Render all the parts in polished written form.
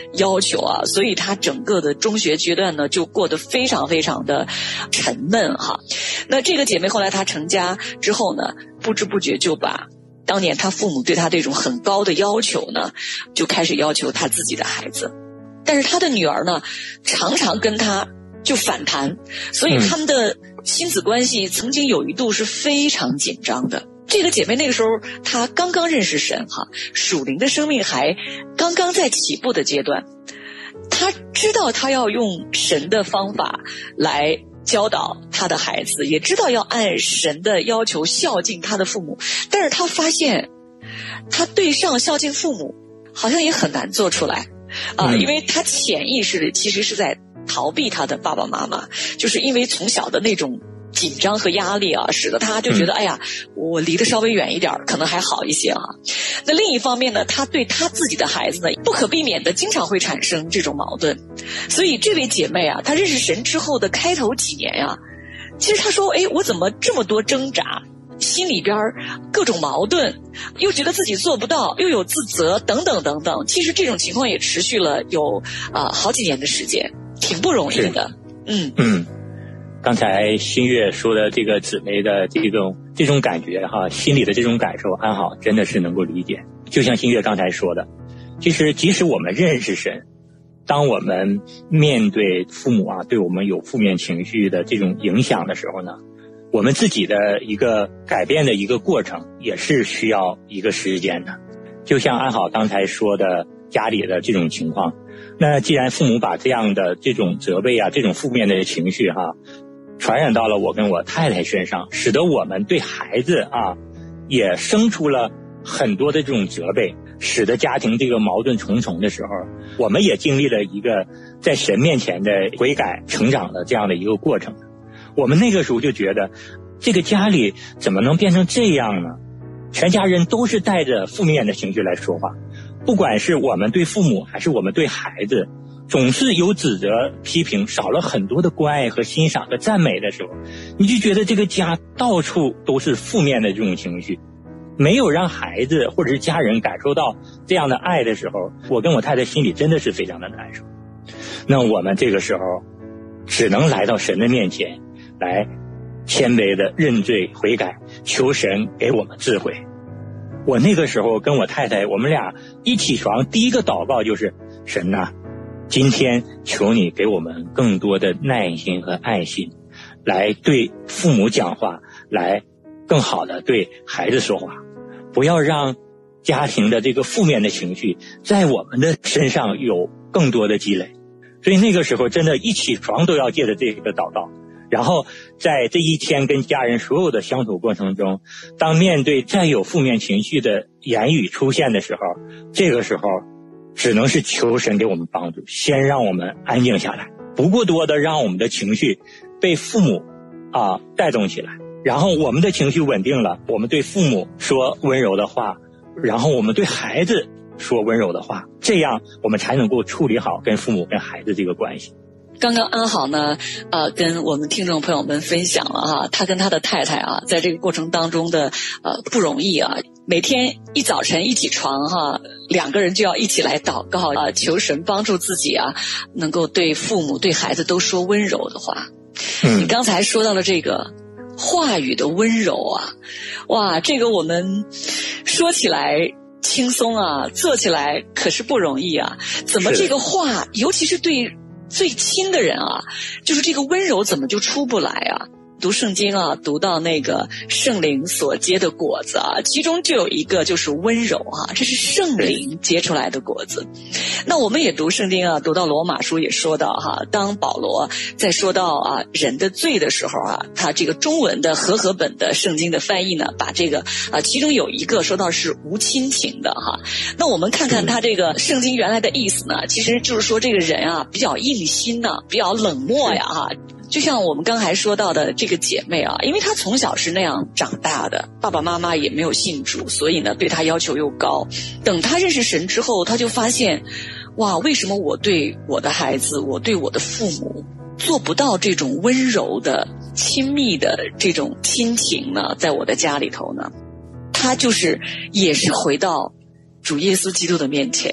要求啊，所以他整个的中学阶段呢就过得非常非常的沉闷哈。那这个姐妹后来她成家之后呢，不知不觉就把当年她父母对她这种很高的要求呢，就开始要求她自己的孩子。但是她的女儿呢，常常跟她就反弹，所以他们的亲子关系曾经有一度是非常紧张的。这个姐妹那个时候她刚刚认识神哈，属灵的生命还刚刚在起步的阶段，她知道她要用神的方法来教导她的孩子，也知道要按神的要求孝敬她的父母，但是她发现她对上孝敬父母好像也很难做出来因为她潜意识里其实是在逃避她的爸爸妈妈，就是因为从小的那种紧张和压力啊，使得他就觉得哎呀，我离得稍微远一点可能还好一些啊。那另一方面呢，他对他自己的孩子呢，不可避免的经常会产生这种矛盾。所以这位姐妹啊，她认识神之后的开头几年啊，其实她说，哎，我怎么这么多挣扎，心里边各种矛盾，又觉得自己做不到，又有自责等等等等。其实这种情况也持续了有好几年的时间，挺不容易的。 刚才新月说的这个姊妹的这种感觉哈，心里的这种感受，安好真的是能够理解。就像新月刚才说的，其实即使我们认识神，当我们面对父母啊对我们有负面情绪的这种影响的时候呢，我们自己的一个改变的一个过程也是需要一个时间的。就像安好刚才说的家里的这种情况，那既然父母把这样的这种责备啊，这种负面的情绪传染到了我跟我太太身上，使得我们对孩子也生出了很多的这种责备，使得家庭这个矛盾重重的时候，我们也经历了一个在神面前的悔改成长的这样的一个过程。我们那个时候就觉得这个家里怎么能变成这样呢？全家人都是带着负面的情绪来说话，不管是我们对父母还是我们对孩子，总是有指责批评，少了很多的关爱和欣赏和赞美的时候，你就觉得这个家到处都是负面的这种情绪，没有让孩子或者是家人感受到这样的爱的时候，我跟我太太心里真的是非常的难受。那我们这个时候只能来到神的面前，来谦卑的认罪悔改，求神给我们智慧。我那个时候跟我太太，我们俩一起床第一个祷告就是，神啊，今天求你给我们更多的耐心和爱心，来对父母讲话，来更好的对孩子说话，不要让家庭的这个负面的情绪在我们的身上有更多的积累。所以那个时候真的一起床都要借着这个祷告，然后在这一天跟家人所有的相处过程中，当面对再有负面情绪的言语出现的时候，这个时候只能是求神给我们帮助，先让我们安静下来，不过多的让我们的情绪被父母带动起来，然后我们的情绪稳定了，我们对父母说温柔的话，然后我们对孩子说温柔的话，这样我们才能够处理好跟父母跟孩子这个关系。 刚刚安好呢跟我们听众朋友们分享了他跟他的太太在这个过程当中的不容易每天一早晨一起床两个人就要一起来祷告求神帮助自己能够对父母对孩子都说温柔的话。你刚才说到了这个话语的温柔哇，这个我们说起来轻松做起来可是不容易怎么这个话尤其是对最亲的人就是这个温柔怎么就出不来读圣经读到那个圣灵所结的果子其中就有一个就是温柔这是圣灵结出来的果子。那我们也读圣经读到罗马书也说到当保罗在说到人的罪的时候他这个中文的和合本的圣经的翻译呢，把这个其中有一个说到是无亲情的那我们看看他这个圣经原来的意思呢，其实就是说这个人比较硬心比较冷漠就像我们刚才说到的这个姐妹因为她从小是那样长大的，爸爸妈妈也没有信主，所以呢对她要求又高。等她认识神之后，她就发现哇，为什么我对我的孩子，我对我的父母做不到这种温柔的亲密的这种亲情呢？在我的家里头呢，她就是也是回到主耶稣基督的面前，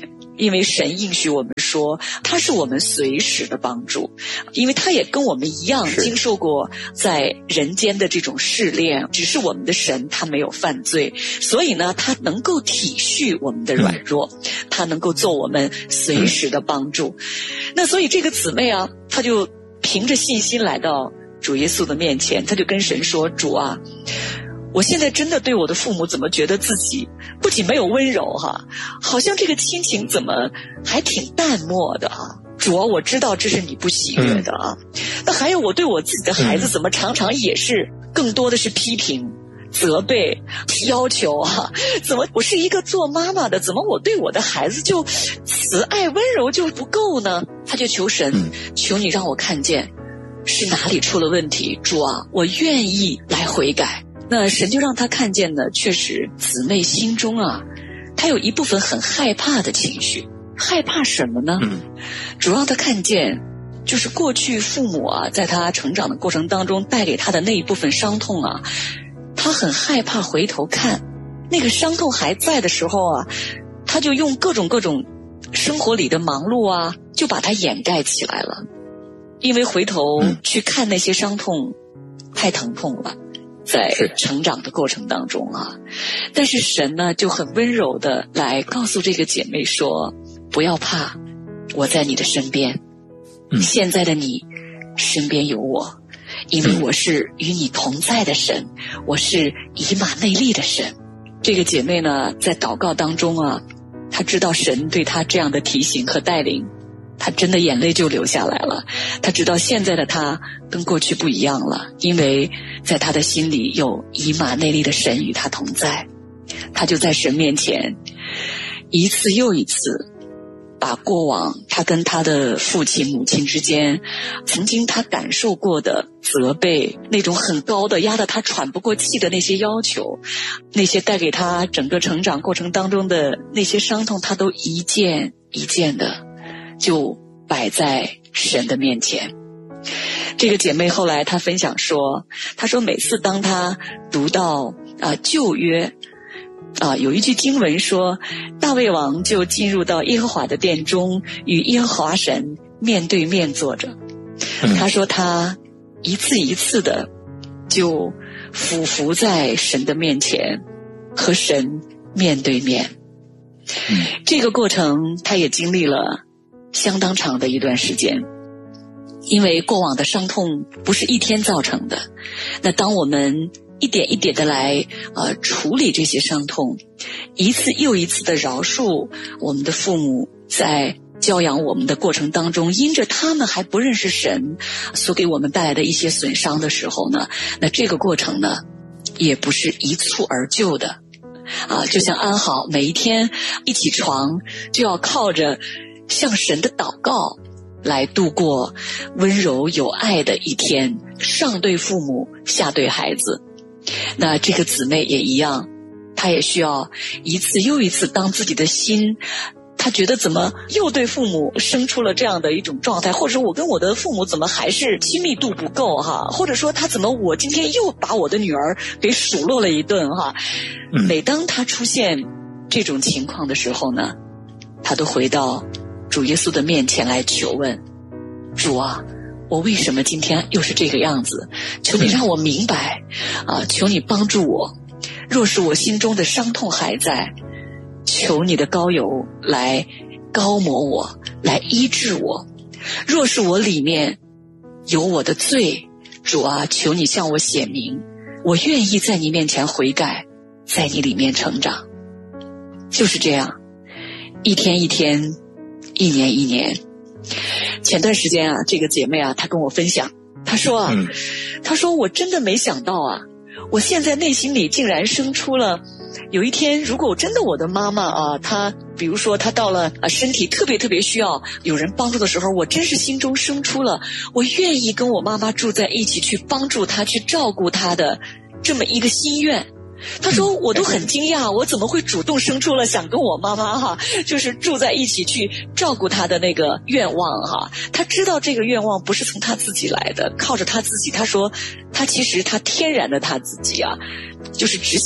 因为神应许我们说他是我们随时的帮助，因为他也跟我们一样经受过在人间的这种试炼，只是我们的神他没有犯罪，所以呢他能够体恤我们的软弱，他能够做我们随时的帮助。那所以这个姊妹啊，她就凭着信心来到主耶稣的面前，她就跟神说，主啊，我现在真的对我的父母怎么觉得自己不仅没有温柔好像这个亲情怎么还挺淡漠的主啊，我知道这是你不喜悦的那还有我对我自己的孩子怎么常常也是更多的是批评责备要求怎么我是一个做妈妈的，怎么我对我的孩子就慈爱温柔就不够呢？他就求神，求你让我看见是哪里出了问题，主啊，我愿意来悔改。那神就让他看见呢，确实姊妹心中他有一部分很害怕的情绪。害怕什么呢？主让他看见就是过去父母在他成长的过程当中带给他的那一部分伤痛他很害怕回头看那个伤痛还在的时候他就用各种生活里的忙碌就把它掩盖起来了，因为回头去看那些伤痛太疼痛了，在成长的过程当中但是神呢就很温柔的来告诉这个姐妹说，不要怕，我在你的身边，现在的你身边有我，因为我是与你同在的神，我是以马内利的神。这个姐妹呢在祷告当中她知道神对她这样的提醒和带领，她真的眼泪就流下来了。她知道现在的她跟过去不一样了，因为在她的心里有以马内利的神与她同在。她就在神面前一次又一次把过往他跟他的父亲母亲之间曾经他感受过的责备，那种很高的压得他喘不过气的那些要求，那些带给他整个成长过程当中的那些伤痛，他都一件一件的就摆在神的面前。这个姐妹后来她分享说，她说每次当她读到旧约有一句经文说，大卫王就进入到耶和华的殿中，与耶和华神面对面坐着。他说他一次一次的就俯伏在神的面前，和神面对面。这个过程他也经历了相当长的一段时间，因为过往的伤痛不是一天造成的。那当我们一点一点的来处理这些伤痛，一次又一次的饶恕我们的父母在教养我们的过程当中，因着他们还不认识神所给我们带来的一些损伤的时候呢，那这个过程呢也不是一蹴而就的就像安好每一天一起床就要靠着向神的祷告来度过温柔有爱的一天，上对父母下对孩子。那这个姊妹也一样，她也需要一次又一次，当自己的心她觉得怎么又对父母生出了这样的一种状态，或者我跟我的父母怎么还是亲密度不够或者说她怎么我今天又把我的女儿给数落了一顿每当她出现这种情况的时候呢，她都回到主耶稣的面前来求问，主啊，我为什么今天又是这个样子？求你让我明白求你帮助我，若是我心中的伤痛还在，求你的膏油来膏抹我，来医治我。若是我里面有我的罪，主啊，求你向我显明，我愿意在你面前悔改，在你里面成长。就是这样，一天一天，一年一年。前段时间这个姐妹她跟我分享，她说她说我真的没想到我现在内心里竟然生出了，有一天如果真的我的妈妈她比如说她到了身体特别特别需要有人帮助的时候，我真是心中生出了我愿意跟我妈妈住在一起，去帮助她，去照顾她的这么一个心愿。他说我都很惊讶，我怎么会主动生出了想跟我妈妈就是住在一起去照顾她的那个愿望他知道这个愿望不是从他自己来的，靠着他自己。他说他其实他天然的他自己就是只想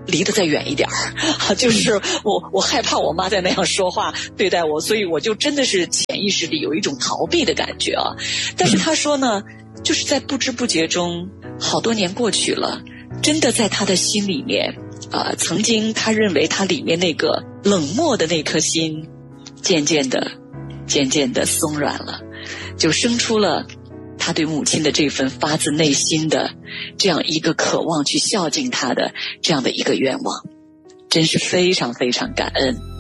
离得再远一点儿，就是我害怕我妈再那样说话对待我，所以我就真的是潜意识里有一种逃避的感觉啊。但是他说呢，就是在不知不觉中，好多年过去了，真的在他的心里面曾经他认为他里面那个冷漠的那颗心，渐渐的松软了，就生出了他对母亲的这份发自内心的这样一个渴望去孝敬他的这样的一个愿望，真是非常非常感恩。